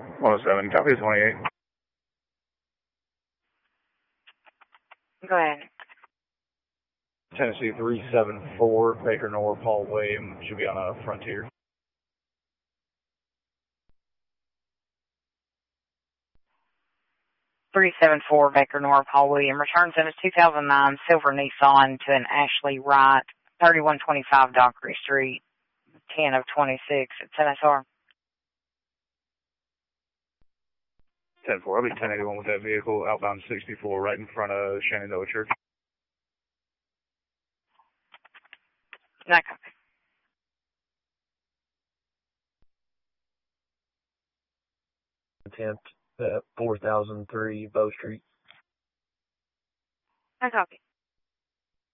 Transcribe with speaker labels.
Speaker 1: 107, copy 28.
Speaker 2: Go ahead.
Speaker 1: Tennessee 374, Baker North Hallway, should be on a Frontier.
Speaker 2: .374 Baker North Hall William. Returns in a 2009 silver Nissan to an Ashley Wright, 3125 Dockery Street, 10 of 26. It's NSR.
Speaker 1: 10-4, I'll be 1081 with that vehicle, outbound 64, right in front of Shenandoah Church.
Speaker 2: No copy.
Speaker 3: Attempt at 4003 Bow Street.
Speaker 2: No copy.